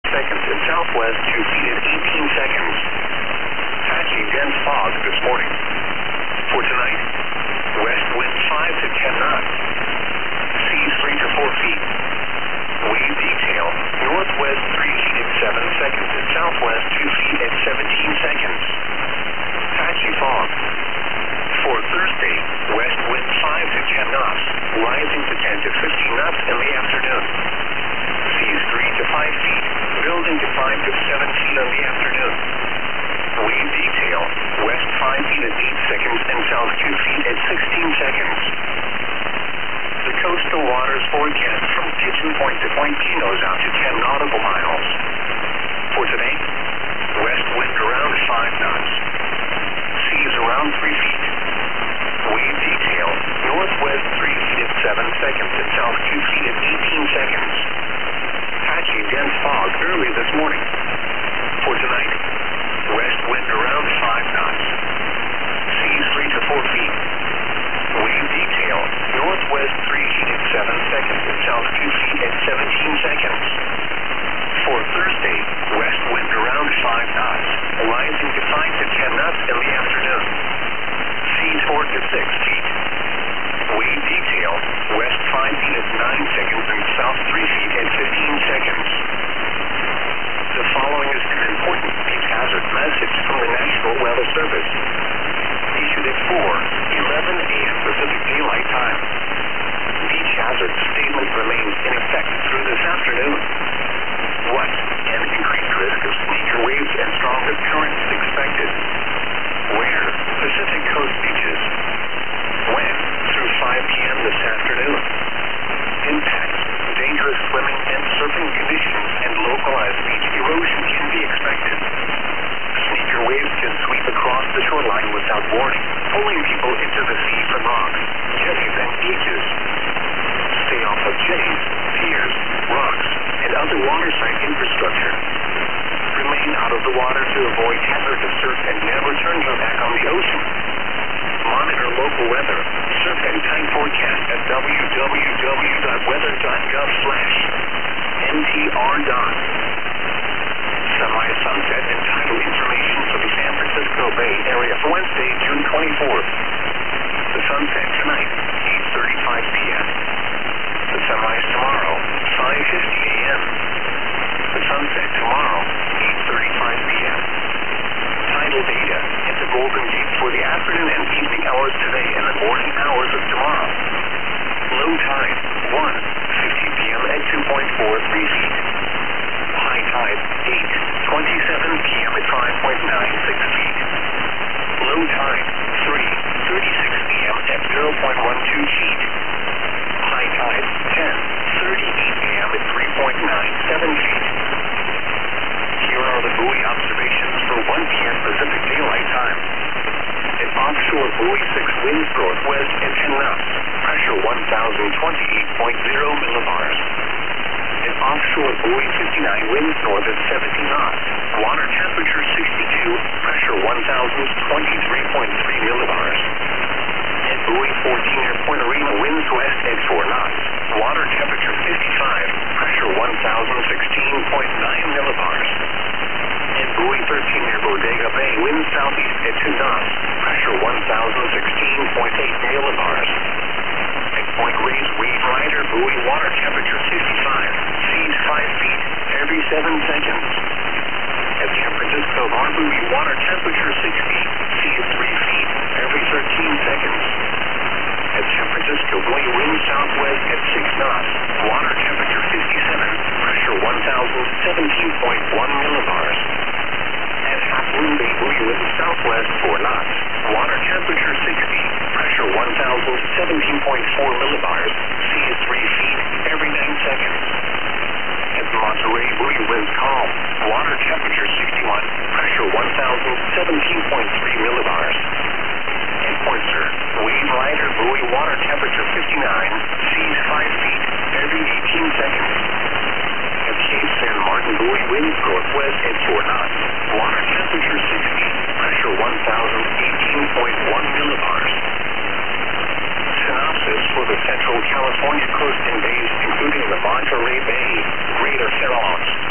seconds and southwest 2 feet at 18 seconds. Patchy dense fog this morning. For tonight, west wind 5 to 10 knots. Seas 3 to 4 feet. Wave detail, northwest 3 feet at 7 seconds and southwest 2 feet at 17 seconds. Patchy fog. For Thursday, west wind 5 to 10 knots, rising to 10 to 15 knots in the afternoon. Seas 3 to 5 feet, building to 5 to 7 feet in the afternoon. Wave detail, west 5 feet at 8 seconds and south 2 feet at 16 seconds. The coastal waters forecast from Kitchen Point to Point Pinos out to 10 nautical miles. For today, west wind around 5 knots. Seas around 3 feet. Wave detail, northwest 3 feet at 7 seconds and south 2 feet at 18 seconds. Patchy dense fog early this morning. For tonight, west wind around 5 knots. Seas 3 to 4 feet. Wave detail, northwest 3 feet at 7 seconds and south 2 feet at 17 seconds. For Thursday, west wind around 5 knots, rising to 5 to 10 knots in the afternoon. Seas 4 to 6 feet. Wave detail, west 5 feet at 9 seconds and south 3 feet at 15 seconds. The following is an important beach hazard message from the National Weather Service. Issued at 4:11 a.m. Pacific Daylight Time. Beach hazard statement remains in effect through this afternoon. 1. An increased risk of sneaker waves and stronger currents expected. Where? Pacific Coast beaches. When? Through 5 p.m. this afternoon. Impacts, dangerous swimming and surfing conditions and localized beach erosion can be expected. Sneaker waves can sweep across the shoreline without warning, pulling people into the sea from rocks, jetties and beaches. Stay off of jetties, piers, rocks, and other waterside infrastructure. Remain out of the water to avoid hazardous surf and never turn your back on the ocean. Monitor local weather, surf and tide forecast at www.weather.gov/NTR. Semi-sunset and tidal information for the San Francisco Bay Area for Wednesday, June 24th. The sunset tonight, 8:35 p.m. The sunrise tomorrow, 5:50 a.m. The sunset tomorrow, 8:35 p.m. Tidal data at the Golden Gate for the afternoon and evening hours today and the morning hours of tomorrow. Low tide, 1:50 p.m. at 2.43 feet. High tide, 8:27 p.m. at 5.96 feet. Low tide, 3:36 p.m. at 0.12 feet. High tide, 10:38 a.m. at 3.97 feet. Here are the buoy observations for 1 p.m. Pacific Daylight Time. An offshore buoy 6 winds northwest at 10 knots. Pressure 1,028.0 millibars. An offshore buoy 59 winds north at 70 knots. Water temperature 62. Pressure 1,023.3 millibars. And buoy 14 near Point Arena winds west at 4 knots. Water temperature 55. Pressure 1,016.9 millibars. And buoy 13 near Bodega Bay winds southeast at 2 knots. Pressure 1,016.8 millibars. At Point Reyes Wave Rider buoy water temperature 55. Seas 5 feet every 7 seconds. At San Francisco Bar buoy water temperature 60. Seas 3 feet every 13 seconds. At San Francisco buoy wind southwest at 6 knots. Water temperature 57. Pressure 1,017.1 millibars. At Half Moon Bay buoy wind southwest 4 knots. Water temperature 60. Pressure 1,017.4 millibars. Seas 3 feet every 9 seconds. At Monterey buoy winds calm. Water temperature 61. Pressure 1,017.3 millibars. At Point Sur, Wave Rider buoy water temperature 59. Seas 5 feet every 18 seconds. At Cape San Martin buoy winds northwest at 4 knots. Water temperature 60. Pressure 1,018.1 millibars. Synopsis for the Central California coast and bays, including the Monterey Bay, Greater Fairmont.